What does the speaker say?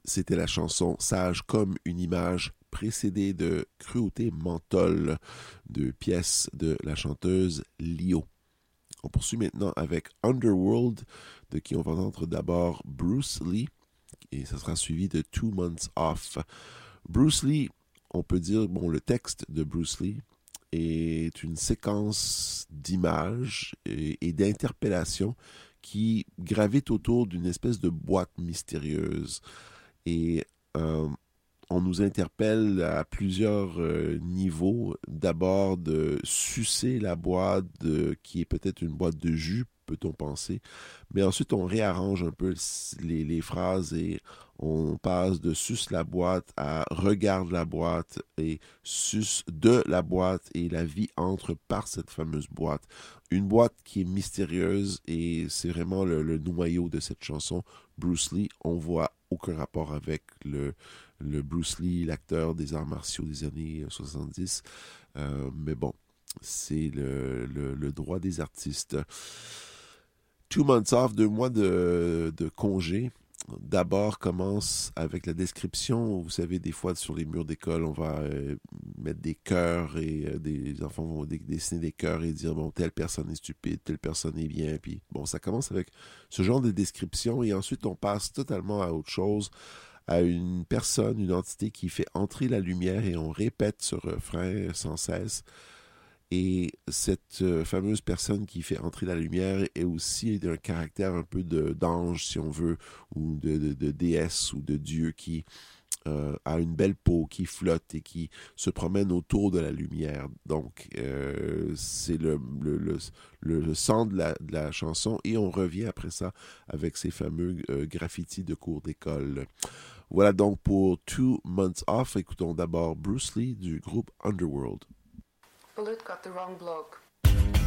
C'était la chanson Sage comme une image, précédée de Cruauté menthol, de pièces de la chanteuse Lio. On poursuit maintenant avec Underworld, de qui on va entendre d'abord Bruce Lee, et ça sera suivi de 2 Months Off. Bruce Lee, on peut dire, bon, le texte de Bruce Lee est une séquence d'images et d'interpellations qui gravitent autour d'une espèce de boîte mystérieuse. Et on nous interpelle à plusieurs niveaux. D'abord de sucer la boîte qui est peut-être une boîte de jus, peut-on penser. Mais ensuite, on réarrange un peu les phrases et on passe de suce la boîte à regarde la boîte et suce de la boîte et la vie entre par cette fameuse boîte. Une boîte qui est mystérieuse et c'est vraiment le noyau de cette chanson. Bruce Lee, on voit aucun rapport avec le Bruce Lee, l'acteur des arts martiaux des années 70. Mais bon, c'est le droit des artistes. 2 Months Off, 2 mois de congé. D'abord commence avec la description. Vous savez, des fois sur les murs d'école, on va mettre des cœurs et des enfants vont dessiner des cœurs et dire, bon, telle personne est stupide, telle personne est bien. Puis bon, ça commence avec ce genre de description et ensuite on passe totalement à autre chose, à une personne, une entité qui fait entrer la lumière et on répète ce refrain sans cesse. Et cette fameuse personne qui fait entrer la lumière est aussi d'un caractère un peu d'ange, si on veut, ou de déesse ou de dieu qui a une belle peau, qui flotte et qui se promène autour de la lumière. Donc, c'est le centre de la chanson et on revient après ça avec ces fameux graffitis de cours d'école. Voilà donc pour 2 Months Off. Écoutons d'abord Bruce Lee du groupe Underworld. Bullet got the wrong bloke.